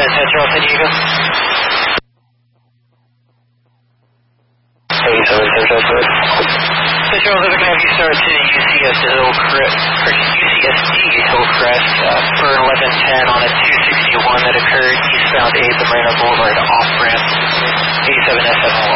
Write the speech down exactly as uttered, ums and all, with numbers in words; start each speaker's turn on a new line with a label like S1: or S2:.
S1: seven Central San Diego. eighty-seven Central, sir. Central, they're going to have you start to U C S Hillcrest, U C S D Hillcrest uh, for eleven ten on a two sixty-one that occurred eastbound eighth of Marina Boulevard off-ramp, eighty-seven S seven one.